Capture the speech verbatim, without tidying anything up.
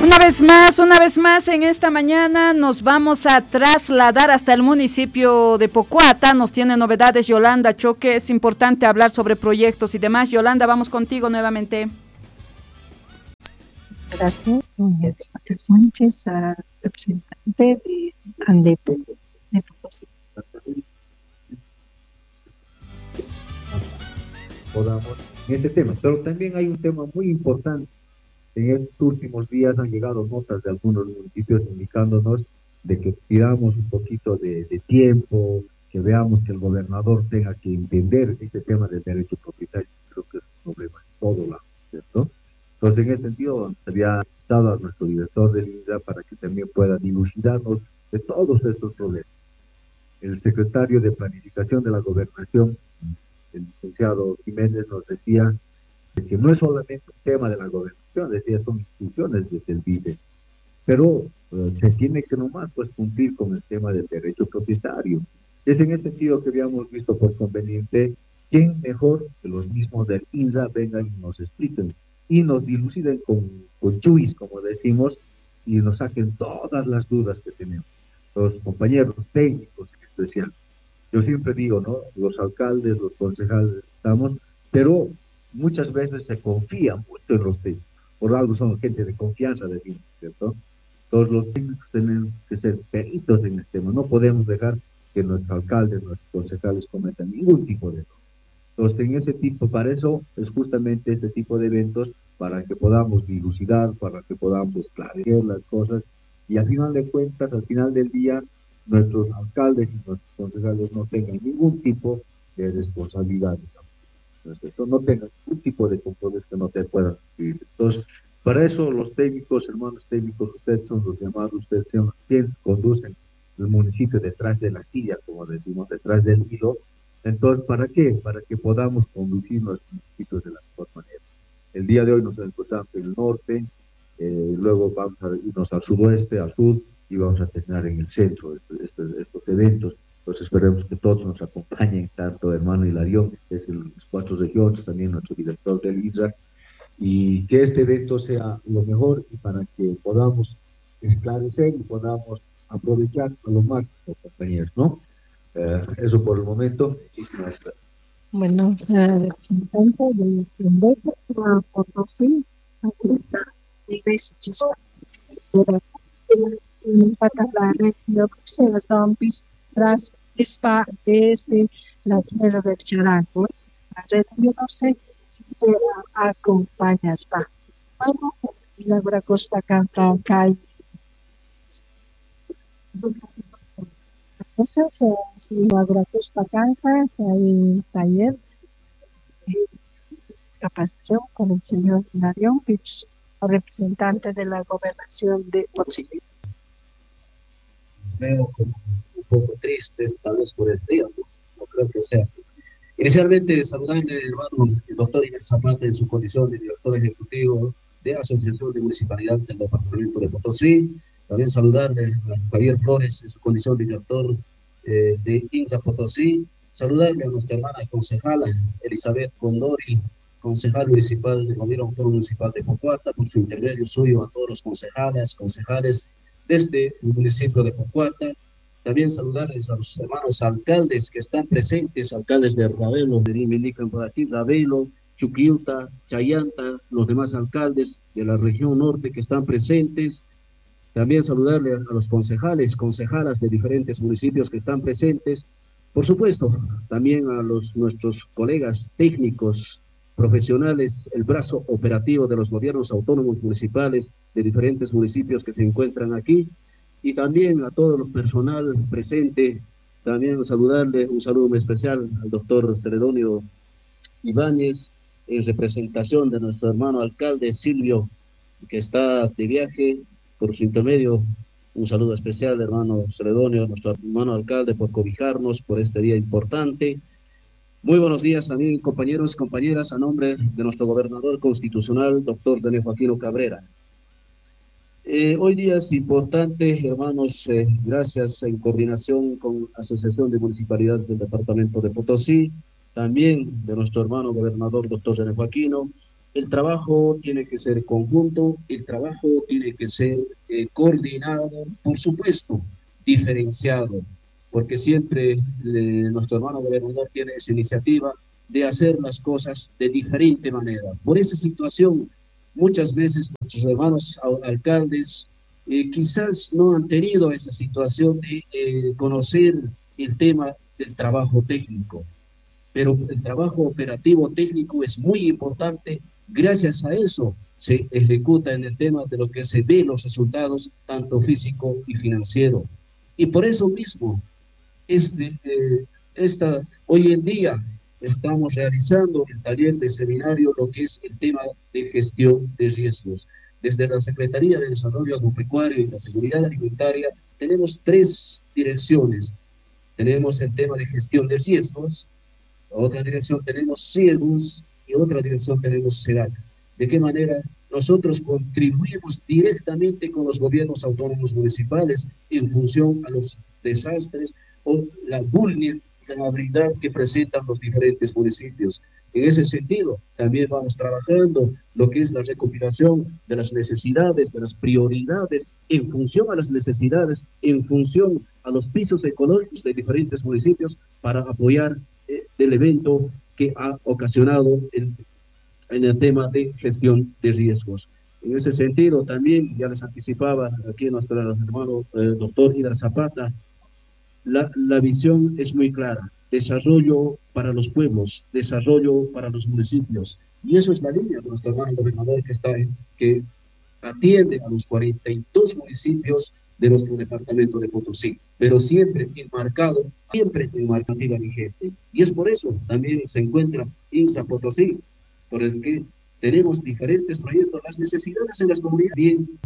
Una vez más, una vez más en esta mañana nos vamos a trasladar hasta el municipio de Pocuata. Nos tiene novedades Yolanda Choque. Es importante hablar sobre proyectos y demás. Yolanda, vamos contigo nuevamente. Gracias, Ángeles Sánchez, representante de ANDEP de Potosí. Podamos en este tema, pero también hay un tema muy importante. En estos últimos días han llegado notas de algunos municipios indicándonos de que pidamos un poquito de, de tiempo, que veamos que el gobernador tenga que entender este tema del derecho propietario. Creo que es un problema en todo lado, ¿cierto? Entonces, en ese sentido, había dado a nuestro director del I N S A para que también pueda dilucidarnos de todos estos problemas. El secretario de Planificación de la Gobernación, el licenciado Jiménez, nos decía que no es solamente un tema de la gobernación, decía, son instituciones desde el V I D E, pero eh, se tiene que nomás pues cumplir con el tema del derecho propietario. Es en ese sentido que habíamos visto por conveniente quién mejor que los mismos del I N S A vengan y nos expliquen y nos diluciden con, con chuis, como decimos, y nos saquen todas las dudas que tenemos. Los compañeros técnicos en especial. Yo siempre digo, ¿no? Los alcaldes, los concejales estamos, pero muchas veces se confía mucho en los técnicos. Por algo son gente de confianza, decimos, ¿cierto? Todos los técnicos tienen que ser peritos en el tema. No podemos dejar que nuestros alcaldes, nuestros concejales cometan ningún tipo de error. Entonces, en ese tipo, para eso es justamente este tipo de eventos, para que podamos dilucidar, para que podamos esclarecer las cosas, y al final de cuentas, al final del día, nuestros alcaldes y nuestros concejales no tengan ningún tipo de responsabilidad, digamos, no tengan ningún tipo de compromiso que no te puedan cumplir. Entonces, para eso los técnicos, hermanos técnicos, ustedes son los llamados, ustedes son quienes conducen el municipio detrás de la silla, como decimos, detrás del hilo. Entonces, ¿para qué? Para que podamos conducir nuestros municipios de la mejor manera. El día de hoy nos encontramos en el norte, eh, luego vamos a irnos al suroeste, al sur, y vamos a terminar en el centro de estos, estos eventos. Pues esperemos que todos nos acompañen, tanto hermano Hilarión, que es el, las cuatro regiones, también nuestro director del I N S A, y que este evento sea lo mejor y para que podamos esclarecer y podamos aprovechar a lo máximo, compañeros, ¿no? Eh, eso por el momento. Muchísimas gracias. Bueno, la representante de ANDEP de Potosí, ahorita, iglesia, se las dompis tras espa desde la tierra del Charango. La red, yo no sé si te acompañas, pa. Bueno, milagro costa canta calle. Entonces, milagro costa canta, hay un taller de capacitación con el señor Hilarión, representante de la gobernación de Potosí. Veo como un poco tristes, tal vez por el día, no, no creo que sea así. Inicialmente, saludarle, hermano, el doctor Iker Zapata en su condición de director ejecutivo de Asociación de Municipalidades del Departamento de Potosí. También saludarle a Javier Flores en su condición de director eh, de I N S A Potosí. Saludarle a nuestra hermana concejala Elizabeth Condori, concejal municipal del Gobierno Autónomo Municipal de Pocuata, por su intermedio suyo a todos los concejales, concejales desde el municipio de Pocuata. También saludarles a los hermanos alcaldes que están presentes, alcaldes de Ravelo, de Rimilican por aquí, Ravelo, Chuquiuta, Chayanta, los demás alcaldes de la región norte que están presentes. También saludarle a los concejales, concejalas de diferentes municipios que están presentes. Por supuesto, también a los nuestros colegas técnicos, profesionales, el brazo operativo de los gobiernos autónomos municipales de diferentes municipios que se encuentran aquí, y también a todo el personal presente. También saludarle, un saludo muy especial al doctor Celedonio Ibáñez, en representación de nuestro hermano alcalde Silvio, que está de viaje. Por su intermedio, un saludo especial, hermano Celedonio, nuestro hermano alcalde, por cobijarnos por este día importante. Muy buenos días también, compañeros y compañeras, a nombre de nuestro gobernador constitucional, doctor Daniel Joaquino Cabrera. Eh, hoy día es importante, hermanos, eh, gracias en coordinación con la Asociación de Municipalidades del Departamento de Potosí, también de nuestro hermano gobernador, doctor Daniel Joaquino, el trabajo tiene que ser conjunto, el trabajo tiene que ser eh, coordinado, por supuesto, diferenciado, porque siempre eh, nuestro hermano gobernador tiene esa iniciativa de hacer las cosas de diferente manera. Por esa situación, muchas veces nuestros hermanos alcaldes eh, quizás no han tenido esa situación de eh, conocer el tema del trabajo técnico, pero el trabajo operativo técnico es muy importante. Gracias a eso se ejecuta en el tema de lo que se ve los resultados, tanto físico y financiero. Y por eso mismo, este, eh, esta, hoy en día estamos realizando el taller de seminario, lo que es el tema de gestión de riesgos. Desde la Secretaría de Desarrollo Agropecuario y la Seguridad Alimentaria tenemos tres direcciones. Tenemos el tema de gestión de riesgos, otra dirección tenemos CIEGUS y otra dirección tenemos SEDAC. ¿De qué manera nosotros contribuimos directamente con los gobiernos autónomos municipales en función a los desastres o la vulnerabilidad que presentan los diferentes municipios? En ese sentido, también vamos trabajando lo que es la recopilación de las necesidades, de las prioridades, en función a las necesidades, en función a los pisos económicos de diferentes municipios, para apoyar eh, el evento que ha ocasionado el, en el tema de gestión de riesgos. En ese sentido, también, ya les anticipaba aquí nuestro hermano eh, doctor Ider Zapata, la, la visión es muy clara. Desarrollo para los pueblos, desarrollo para los municipios. Y eso es la línea de nuestro hermano gobernador que está en, que atiende a los cuarenta y dos municipios de nuestro departamento de Potosí, pero siempre enmarcado, siempre en marcativa vigente. Y es por eso también se encuentra INSA Potosí, por el que tenemos diferentes proyectos, las necesidades en las comunidades bien